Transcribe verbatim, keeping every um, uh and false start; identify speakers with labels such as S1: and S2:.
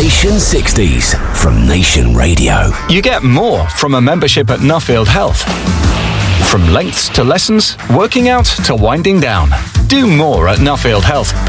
S1: Nation sixties from Nation Radio.
S2: You get more from a membership at Nuffield Health. From lengths to lessons, working out to winding down. Do more at Nuffield Health